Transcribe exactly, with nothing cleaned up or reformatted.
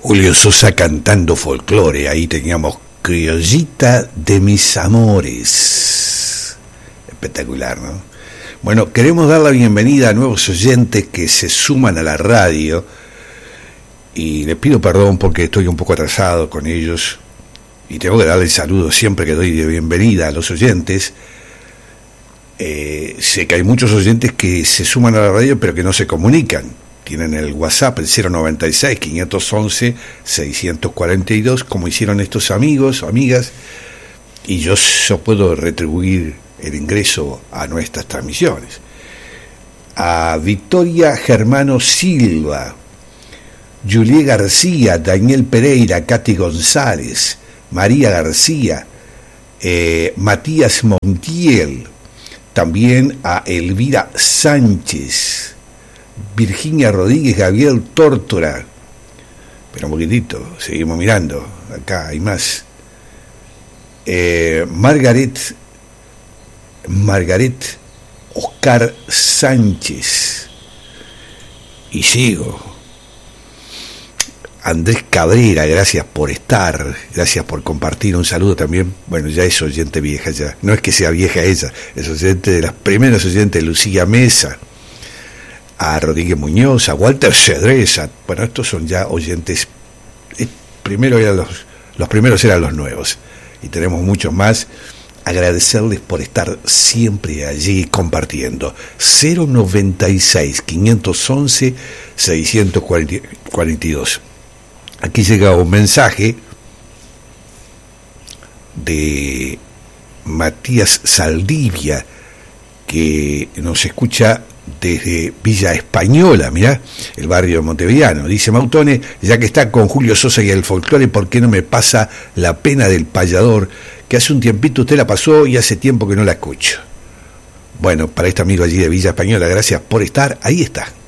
Julio Sosa cantando folclore. Ahí teníamos Criollita de mis amores. Espectacular, ¿no? Bueno, queremos dar la bienvenida a nuevos oyentes que se suman a la radio. Y les pido perdón porque estoy un poco atrasado con ellos. Y tengo que darle saludos siempre que doy de bienvenida a los oyentes. Eh, sé que hay muchos oyentes que se suman a la radio pero que no se comunican. Tienen el WhatsApp, el cero noventa y seis, quinientos once, seiscientos cuarenta y dos, como hicieron estos amigos o amigas, y yo, yo puedo retribuir el ingreso a nuestras transmisiones. A Victoria Germano Silva, Julié García, Daniel Pereira, Katy González, María García, eh, Matías Montiel, también a Elvira Sánchez, Virginia Rodríguez, Gabriel Tórtora. Pero un poquitito, seguimos mirando, acá hay más. Eh, Margaret, Margaret Oscar Sánchez. Y sigo. Andrés Cabrera, gracias por estar, gracias por compartir, un saludo también. Bueno, ya es oyente vieja ya, no es que sea vieja ella, es oyente de las primeras oyentes, Lucía Mesa, a Rodríguez Muñoz, a Walter Cedresa. Bueno, estos son ya oyentes, eh, primero eran los, los primeros eran los nuevos, y tenemos muchos más. Agradecerles por estar siempre allí compartiendo. Cero noventa y seis, quinientos once, seiscientos cuarenta y dos. Aquí llega un mensaje de Matías Saldivia, que nos escucha desde Villa Española, mirá, el barrio montevideano. Dice: Mautone, ya que está con Julio Sosa y el folclore, ¿por qué no me pasa La pena del payador? Que hace un tiempito usted la pasó y hace tiempo que no la escucho. Bueno, para este amigo allí de Villa Española, gracias por estar. Ahí está.